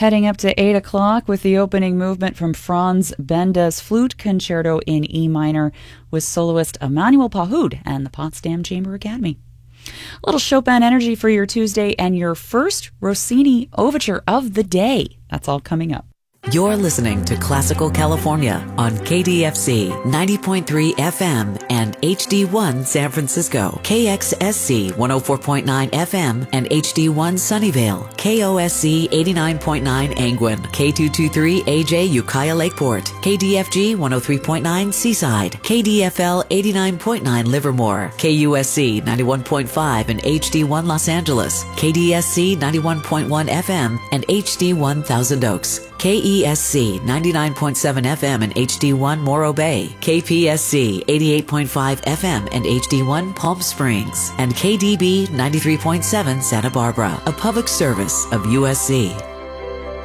Heading up to 8 o'clock with the opening movement from Franz Benda's Flute Concerto in E minor with soloist Emmanuel Pahud and the Potsdam Chamber Academy. A little Chopin energy for your Tuesday and your first Rossini overture of the day. That's all coming up. You're listening to Classical California on KDFC 90.3 FM and HD1 San Francisco, KXSC 104.9 FM and HD1 Sunnyvale, KOSC 89.9 Angwin, K223 AJ Ukiah Lakeport, KDFG 103.9 Seaside, KDFL 89.9 Livermore, KUSC 91.5 and HD1 Los Angeles, KDSC 91.1 FM and HD1 Thousand Oaks, KESC 99.7 FM and HD1 Morro Bay, KPSC 88.5 FM and HD1 Palm Springs, and KDB 93.7 Santa Barbara, a public service of USC.